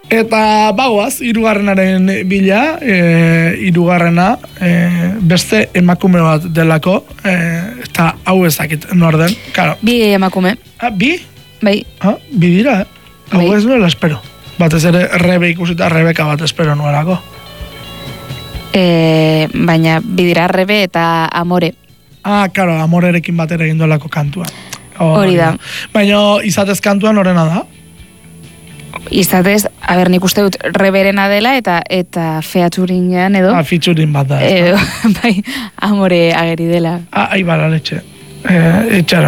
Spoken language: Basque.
Eta bagoaz, hirugarrenaren bila, hirugarrena beste emakume bat delako, eta hau ezakit norden. Claro. Bi emakume. Bi? Bai. Bi dira, Hau ez nuela espero. Batez ere Rebe ikusita Rebeka bat espero nuelako. Baina bidira Rebe eta Amore. Claro, Amorerekin batera egin duelako kantua. Hori da. Baina izatez kantuan horrena da? Izatez, nik uste dut Reberena dela eta featuringean edo. Featuring bat da. Bai, Amore ageri dela. Aibara letxe. Etxaron.